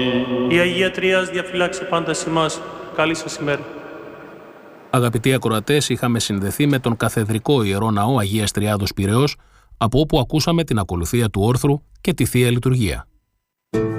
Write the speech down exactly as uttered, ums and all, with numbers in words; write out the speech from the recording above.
Η Αγία Τριάς διαφυλάξει πάντα ημάς. Καλή σας ημέρα. Αγαπητοί ακροατές, είχαμε συνδεθεί με τον Καθεδρικό Ιερό Ναό Αγίας Τριάδος Πειραιώς, από όπου ακούσαμε την ακολουθία του όρθρου και τη Θεία Λειτουργία.